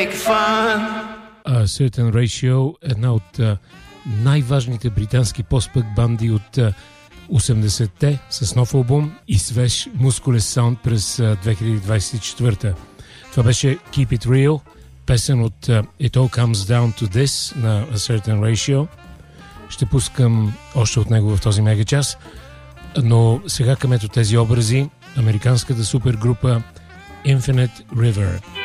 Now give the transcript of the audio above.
Certain Ratio, една от най-важните британски постпък банди от 80-те с нов албум и свеж мускулес саунд през 2024. Това беше Keep It Real, песен от It All Comes Down to This на A Certain Ratio. Ще пускам още от него в този мегачас, но сега към ето тези образи, американската супергрупа Infinite River.